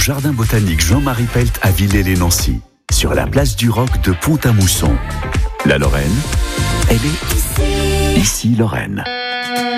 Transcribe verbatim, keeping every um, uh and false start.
Jardin botanique Jean-Marie Pelt à Villers-les-Nancy, sur la place du Roc de Pont-à-Mousson. La Lorraine, elle est ici, ici Lorraine.